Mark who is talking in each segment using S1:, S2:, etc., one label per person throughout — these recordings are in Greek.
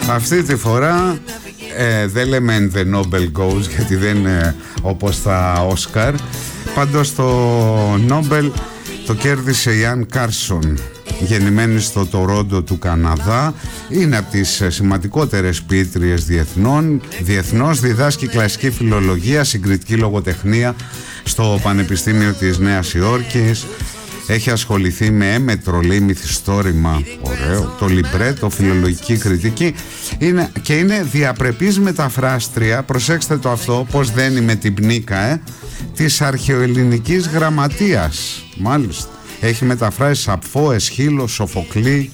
S1: Αυτή τη φορά δεν λέμε the Nobel goes, γιατί δεν είναι όπως τα Όσκαρ. Πάντως το Nobel το κέρδισε η Anne Carson, γεννημένη στο Τορόντο του Καναδά. Είναι από τις σημαντικότερες ποιήτριες διεθνώς. Διδάσκει κλασική φιλολογία, συγκριτική λογοτεχνία στο Πανεπιστήμιο της Νέας Υόρκης. Έχει ασχοληθεί με έμετρο, λέει, μυθιστόρημα, ωραίο, το λιμπρέτο, φιλολογική κριτική. Είναι διαπρεπής μεταφράστρια, προσέξτε το αυτό, πως δένει με την πνίκα, της αρχαιοελληνικής γραμματείας. Μάλιστα. Έχει μεταφράσει Σαπφό, Εσχύλο, Σοφοκλή.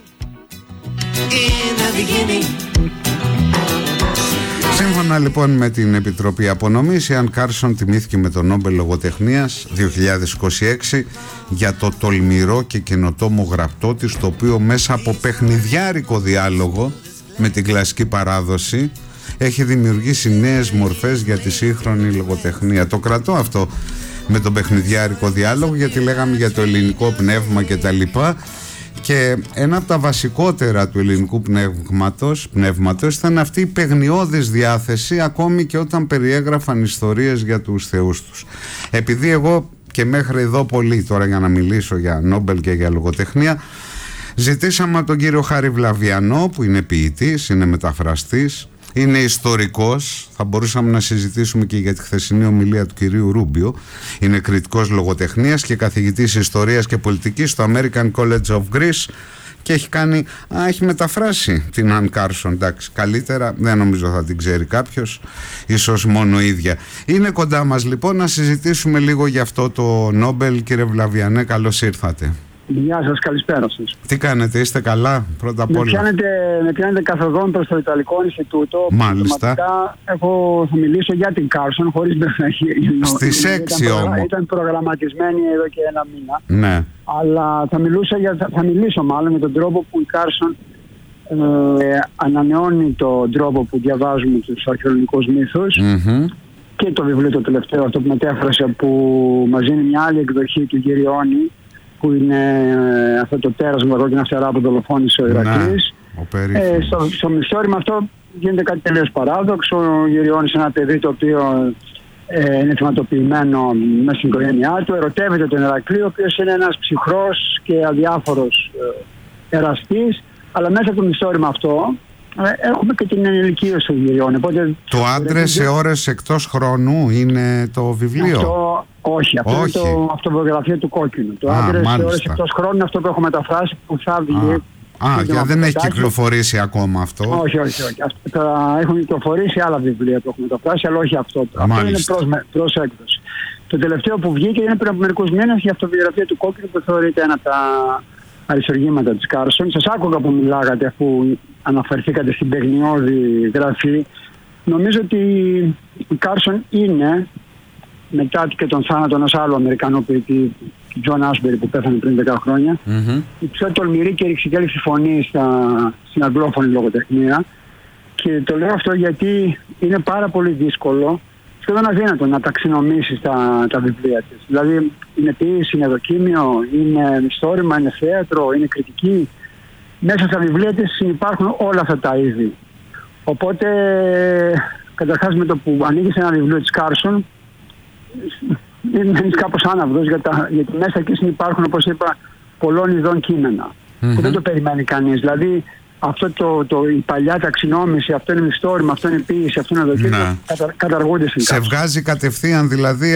S1: Σύμφωνα λοιπόν με την Επιτροπή Απονομής, η Αν Κάρσον τιμήθηκε με το Νόμπελ Λογοτεχνίας 2026 για το τολμηρό και καινοτόμο γραπτό της, το οποίο μέσα από παιχνιδιάρικο διάλογο με την κλασική παράδοση έχει δημιουργήσει νέες μορφές για τη σύγχρονη λογοτεχνία. Το κρατώ αυτό με τον παιχνιδιάρικο διάλογο, γιατί λέγαμε για το ελληνικό πνεύμα και τα λοιπά. Και ένα από τα βασικότερα του ελληνικού πνεύματος ήταν αυτή η παιγνιώδης διάθεση, ακόμη και όταν περιέγραφαν ιστορίες για τους θεούς τους. Επειδή εγώ και μέχρι εδώ πολύ τώρα για να μιλήσω για Νόμπελ και για λογοτεχνία, ζητήσαμε από τον κύριο Χάρη Βλαβιανό, που είναι ποιητής, είναι μεταφραστής, είναι ιστορικός. Θα μπορούσαμε να συζητήσουμε και για τη χθεσινή ομιλία του κυρίου Ρούμπιο. Είναι κριτικός λογοτεχνίας και καθηγητής ιστορίας και πολιτικής στο American College of Greece και έχει μεταφράσει την Αν Κάρσον. Εντάξει, καλύτερα δεν νομίζω θα την ξέρει κάποιος, ίσως μόνο ίδια. Είναι κοντά μας λοιπόν να συζητήσουμε λίγο για αυτό το Νόμπελ. Κύριε Βλαβιανέ, καλώς ήρθατε.
S2: Γεια σας, καλησπέρα σας.
S1: Τι κάνετε, είστε καλά, πρώτα απ' όλα?
S2: Με πιάνετε καθοδόν προς το Ιταλικό Ινστιτούτο.
S1: Μάλιστα.
S2: Θα μιλήσω για την Κάρσον, χωρίς να έχει...
S1: Στις 6 όμως.
S2: Ήταν προγραμματισμένη εδώ και ένα μήνα.
S1: Ναι.
S2: Αλλά θα μιλήσω μάλλον για τον τρόπο που η Κάρσον ανανεώνει τον τρόπο που διαβάζουμε τους αρχαιολογικούς μύθους. Και το βιβλίο το τελευταίο, αυτό που μετέφρασε, που μας δίνει μια άλλη εκδοχή του Γυριώνη, που είναι αυτό το τέρασμα εδώ και ένα φτερά που δολοφόνησε ο Ηρακλής. Στο μυθιστόρημα αυτό γίνεται κάτι τελείως παράδοξο. Ο Γυριώνης είναι ένα παιδί το οποίο είναι θυματοποιημένο μέσα στην οικογένειά του, ερωτεύεται τον Ηρακλή, ο οποίος είναι ένας ψυχρός και αδιάφορος εραστής, αλλά μέσα από το μυθιστόρημα αυτό έχουμε και την ενηλικίωση του Γυριώνη.
S1: Το Άντρες σε ώρες εκτός χρόνου είναι το βιβλίο?
S2: Όχι, αυτό είναι το αυτοβιογραφία του Κόκκινου. Το Άντρες σε ώρες εκτός χρόνου είναι αυτό που έχω μεταφράσει, που θα βγει.
S1: Δεν έχει κυκλοφορήσει ακόμα αυτό.
S2: Όχι. Έχουν κυκλοφορήσει άλλα βιβλία που έχω μεταφράσει, αλλά όχι αυτό. Αυτό είναι προς έκδοση. Το τελευταίο που βγήκε είναι πριν από μερικούς μήνες, η αυτοβιογραφία του Κόκκινου, που θεωρείται ένα από τα αριστουργήματα της Κάρσον. Σας άκουγα που μιλάγατε, αφού αναφερθήκατε στην παιγνιώδη γραφή. Νομίζω ότι η Κάρσον είναι, μετά και τον θάνατο ενός άλλου Αμερικανού ποιητή, του Τζον Άσμπερι, που πέθανε πριν 10 χρόνια, η πιο τολμηρή και ρηξικέλευτη φωνή στην αγγλόφωνη λογοτεχνία. Και το λέω αυτό γιατί είναι πάρα πολύ δύσκολο, σχεδόν αδύνατο, να ταξινομήσεις τα βιβλία της. Δηλαδή είναι ποίηση, είναι δοκίμιο, είναι μυθιστόρημα, είναι θέατρο, είναι κριτική. Μέσα στα βιβλία της υπάρχουν όλα αυτά τα είδη. Οπότε, καταρχάς, με το που ανοίγεις ένα βιβλίο της Κάρσον, μένεις κάπως άναυδος, γιατί μέσα εκεί υπάρχουν, όπως είπα, πολλών ειδών κείμενα, που δεν το περιμένει κανείς. Δηλαδή η παλιά ταξινόμηση, αυτό είναι μυθιστόρημα, αυτό είναι ποίηση, αυτό είναι δοκίμιο, καταργούνται στην Κάρσον. Σε
S1: βγάζει κατευθείαν δηλαδή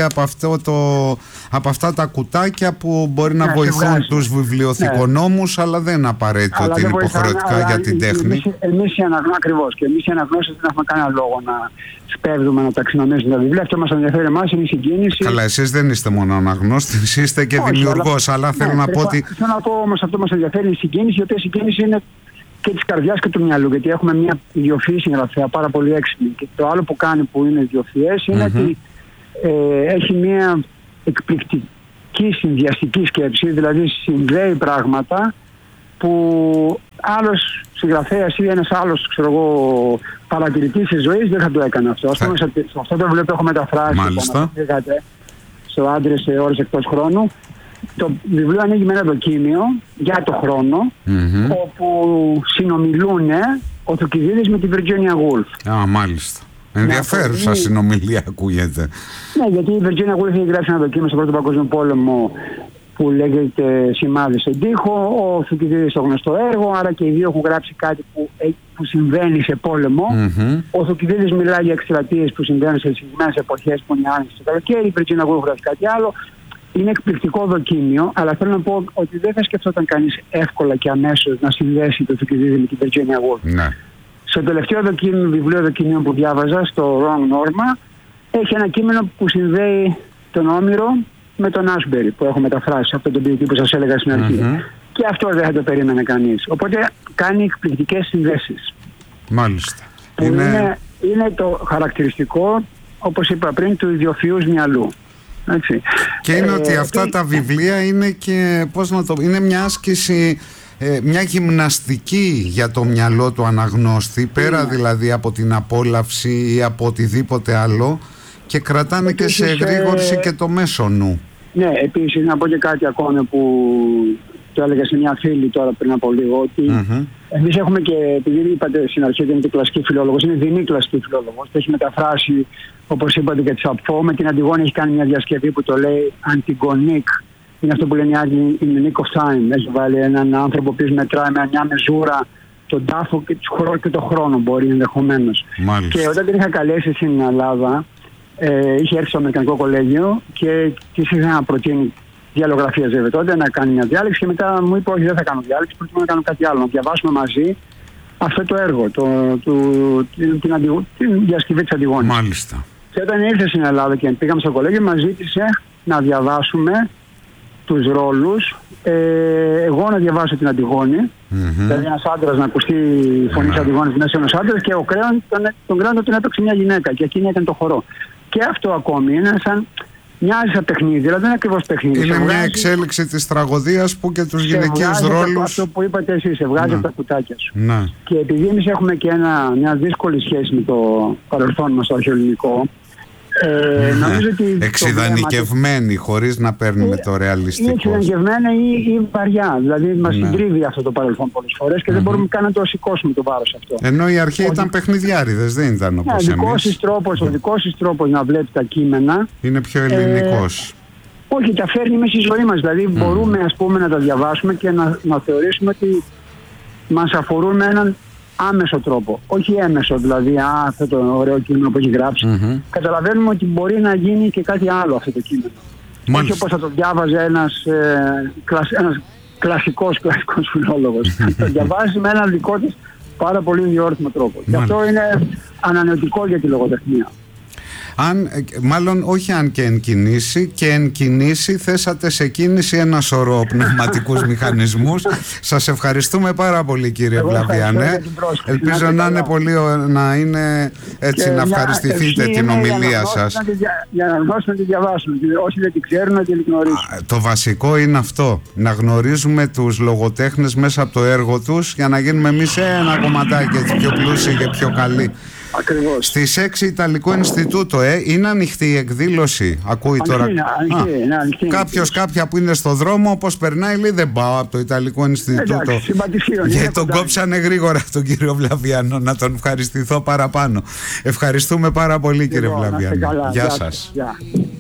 S1: από αυτά τα κουτάκια που μπορεί να βοηθούν τους βιβλιοθηκονόμους, αλλά δεν είναι απαραίτητο ότι είναι υποχρεωτικά για την τέχνη.
S2: Εμείς οι αναγνώστες δεν έχουμε κανένα λόγο να σπέβδουμε να ταξινομήσουμε τα βιβλία. Αυτό μας ενδιαφέρει εμάς, είναι η συγκίνηση.
S1: Καλά, εσείς δεν είστε μόνο αναγνώστης, είστε και δημιουργός, αλλά θέλω να πω ότι...
S2: Θέλω να πω όμως, αυτό μας ενδιαφέρει, η συγκίνηση, η οποία συγκίνηση είναι και της καρδιάς και του μυαλού, γιατί έχουμε μια ιδιοφυή συγγραφέα πάρα πολύ έξυπνη. Και το άλλο που κάνει, που είναι ιδιοφυές, είναι ότι έχει μια εκπληκτική συνδυαστική σκέψη, δηλαδή συνδέει πράγματα που άλλος συγγραφέας ή ένας άλλος, παρατηρητής της ζωής δεν θα το έκανε αυτό. Ας πούμε, σε αυτό το βιβλίο που έχω μεταφράσει, στο Άντρες σε ώρες εκτός χρόνου, το βιβλίο ανοίγει με ένα δοκίμιο για το χρόνο, όπου συνομιλούν ο Θουκυδίδης με τη Virginia Woolf.
S1: Α, μάλιστα. Ενδιαφέρουσα συνομιλία ακούγεται.
S2: Ναι, γιατί η Virginia Woolf έχει γράψει ένα δοκίμιο στον Πρώτο Παγκόσμιο Πόλεμο που λέγεται «Σημάδι στον τοίχο», ο Θουκυδίδης στο γνωστό έργο, άρα και οι δύο έχουν γράψει κάτι που συμβαίνει σε πόλεμο. Ο Θουκυδίδης μιλάει για εκστρατείες που συμβαίνουν σε συγκεκριμένες εποχές που είναι άνοιξη στο καλοκαίρι, η Virginia Woolf γράφει κάτι άλλο. Είναι εκπληκτικό δοκίμιο, αλλά θέλω να πω ότι δεν θα σκεφτόταν κανείς εύκολα και αμέσως να συνδέσει το Θουκυδίδη με την Virginia Woolf.
S1: Ναι.
S2: Στο τελευταίο βιβλίο δοκιμίων που διάβαζα, στο Wrong Norma, έχει ένα κείμενο που συνδέει τον Όμηρο με τον Άσμπερι, που έχω μεταφράσει από τον ποιητή που σας έλεγα στην αρχή. Και αυτό δεν θα το περίμενε κανείς. Οπότε κάνει εκπληκτικές συνδέσεις.
S1: Μάλιστα.
S2: Που είναι το χαρακτηριστικό, όπως είπα πριν, του ιδιοφυούς μυαλού. Έτσι.
S1: Και είναι ότι αυτά τα βιβλία είναι και, είναι μια άσκηση, μια γυμναστική για το μυαλό του αναγνώστη, πέρα δηλαδή από την απόλαυση ή από οτιδήποτε άλλο, και κρατάνε επίσης, και σε εγρήγορση και το μέσο νου.
S2: Ναι, επίσης να πω και κάτι ακόμη που το έλεγα σε μια φίλη τώρα πριν από λίγο, ότι εμείς έχουμε και, επειδή είπατε στην αρχή ότι είναι κλασική φιλόλογος, είναι δεινή κλασική φιλόλογος, το έχει μεταφράσει, όπως είπατε, και τη Σαπφό. Με την Αντιγόνη έχει κάνει μια διασκευή που το λέει Αντιγονίκ. Είναι αυτό που λένε οι Άγγλοι in the nick of time. Έχει βάλει έναν άνθρωπο που μετράει με μια μεζούρα τον τάφο και το χρόνο, μπορεί ενδεχομένως. Και όταν την είχα καλέσει στην Ελλάδα, είχε έρθει στο Αμερικανικό Κολέγιο και της είχα προτείνει διαλογραφία βέβαια τότε, να κάνει μια διάλεξη, και μετά μου είπε όχι, δεν θα κάνω διάλεξη, προτιμώ να κάνω κάτι άλλο, να διαβάσουμε μαζί αυτό το έργο, την διασκευή της Αντιγόνης.
S1: Μάλιστα.
S2: Και όταν ήρθε στην Ελλάδα και πήγαμε στο κολέγιο, μας ζήτησε να διαβάσουμε τους ρόλους, εγώ να διαβάσω την Αντιγόνη, δηλαδή ένας άντρας να ακουστεί η φωνή της Αντιγόνης μέσα ένας άντρας, και ο Κρέον τον Κρέον τον έπαιξε μια γυναίκα και εκείνη έκανε το χορό. Και αυτό ακόμη είναι σαν μοιάζει σαν παιχνίδι, δηλαδή δεν είναι ακριβώς παιχνίδι.
S1: Είναι μια εξέλιξη της τραγωδίας που και τους γυναικείους ρόλους.
S2: Αυτό που είπατε εσείς, σε βγάζει από τα κουτάκια σου.
S1: Ναι.
S2: Και επειδή εμείς έχουμε και μια δύσκολη σχέση με το παρελθόν μας στο αρχαιοελληνικό, νομίζω ότι
S1: εξειδανικευμένη, χωρίς να παίρνουμε το ρεαλιστικό.
S2: Είναι εξειδανικευμένα ή βαριά. Δηλαδή μας συντρίβει αυτό το παρελθόν πολλές φορές και δεν μπορούμε καν να το σηκώσουμε το βάρος αυτό.
S1: Ενώ η αρχή ήταν παιχνιδιάριδες, δεν ήταν όπως εμείς.
S2: Ο δικός της τρόπος να βλέπει τα κείμενα
S1: είναι πιο ελληνικός.
S2: Όχι, τα φέρνει μέσα στη ζωή μας. Δηλαδή μπορούμε, ας πούμε, να τα διαβάσουμε και να θεωρήσουμε ότι μας αφορούν με έναν άμεσο τρόπο, όχι έμεσο, δηλαδή αυτό το ωραίο κείμενο που έχει γράψει. Καταλαβαίνουμε ότι μπορεί να γίνει και κάτι άλλο αυτό το κείμενο. Όχι όπως θα το διάβαζε ένας κλασικός φιλόλογος. Το διαβάζει με έναν δικό της πάρα πολύ διόρθιμο τρόπο. Και αυτό είναι ανανεωτικό για τη λογοτεχνία.
S1: Μάλλον όχι αν και εν κινήσει, και εν κινήσει θέσατε σε κίνηση ένα σωρό πνευματικούς μηχανισμούς. Σας ευχαριστούμε πάρα πολύ, κύριε Βλαβιανέ. Ελπίζω να είναι έτσι, να ευχαριστηθείτε την ομιλία σας.
S2: Για να γνώσουμε να τη διαβάσουμε, όσοι δεν την ξέρουν να την γνωρίσουν.
S1: Το βασικό είναι αυτό, να γνωρίζουμε τους λογοτέχνες μέσα από το έργο τους, για να γίνουμε εμείς ένα κομματάκι έτσι πιο πλούσιοι και πιο καλοί.
S2: Ακριβώς.
S1: Στις 6 Ιταλικό Ινστιτούτο, είναι ανοιχτή η εκδήλωση. Ακούει τώρα. Κάποια που είναι στο δρόμο, όπως περνάει, λέει δεν πάω από το Ιταλικό Ινστιτούτο. Γιατί τον κόψανε γρήγορα τον κύριο Βλαβιανό, να τον ευχαριστηθώ παραπάνω. Ευχαριστούμε πάρα πολύ, κύριε Βλαβιανό.
S2: Γεια σας.